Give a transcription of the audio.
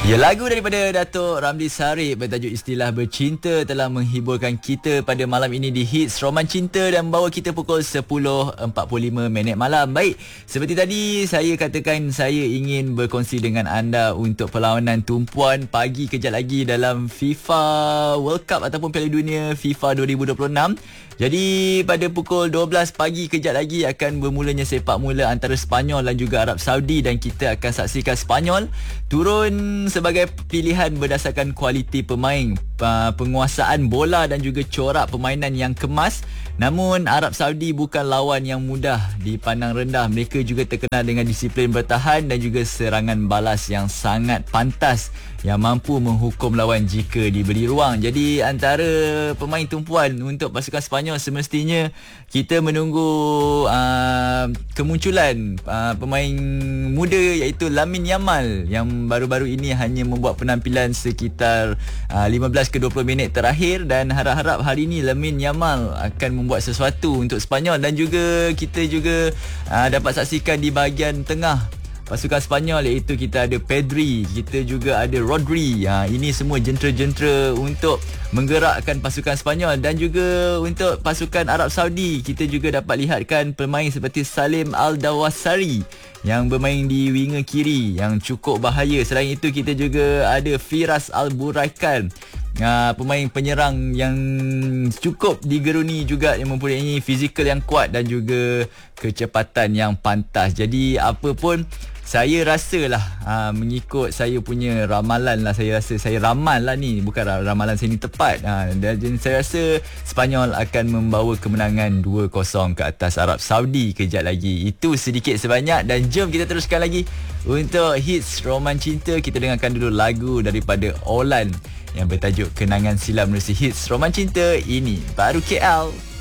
Ya, lagu daripada Datuk Ramli Sarip bertajuk Istilah Bercinta telah menghiburkan kita pada malam ini di Hits Roman Cinta dan membawa kita pukul 10.45 malam. Baik, seperti tadi saya katakan saya ingin berkongsi dengan anda untuk perlawanan tumpuan pagi kejap lagi dalam FIFA World Cup ataupun Piala Dunia FIFA 2026. Jadi pada pukul 12 pagi kejap lagi akan bermulanya sepak mula antara Sepanyol dan juga Arab Saudi, dan kita akan saksikan Sepanyol turun sebagai pilihan berdasarkan kualiti pemain, penguasaan bola dan juga corak permainan yang kemas. Namun Arab Saudi bukan lawan yang mudah dipandang rendah. Mereka juga terkenal dengan disiplin bertahan dan juga serangan balas yang sangat pantas yang mampu menghukum lawan jika diberi ruang. Jadi antara pemain tumpuan untuk pasukan Sepanyol, semestinya kita menunggu kemunculan pemain muda iaitu Lamine Yamal yang baru-baru ini hanya membuat penampilan sekitar 15 ke 20 minit terakhir, dan harap-harap hari ini Lamine Yamal akan membuat sesuatu untuk Sepanyol. Dan juga kita juga dapat saksikan di bahagian tengah pasukan Sepanyol, iaitu kita ada Pedri, kita juga ada Rodri. Ini semua jentera-jentera untuk menggerakkan pasukan Sepanyol. Dan juga untuk pasukan Arab Saudi, kita juga dapat lihatkan pemain seperti Salim Al-Dawasari yang bermain di winger kiri yang cukup bahaya. Selain itu kita juga ada Firas Al-Buraikan, pemain penyerang yang cukup digeruni juga, yang mempunyai fizikal yang kuat dan juga kecepatan yang pantas. Jadi apa pun, saya rasalah mengikut saya punya ramalan lah, saya rasa saya ramal lah ni, bukan ramalan saya ni tepat. Dan saya rasa Sepanyol akan membawa kemenangan 2-0 ke atas Arab Saudi kejap lagi. Itu sedikit sebanyak, dan jom kita teruskan lagi untuk Hits Roman Cinta. Kita dengarkan dulu lagu daripada Olan yang bertajuk Kenangan Silam menerusi Hits Roman Cinta. Ini baru KL.